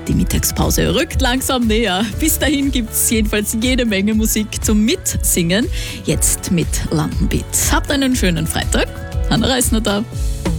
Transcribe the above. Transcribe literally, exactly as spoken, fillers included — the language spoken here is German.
Die Mittagspause rückt langsam näher. Bis dahin gibt es jedenfalls jede Menge Musik zum Mitsingen. Jetzt mit London Beat. Habt einen schönen Freitag. Hanna Reisner da.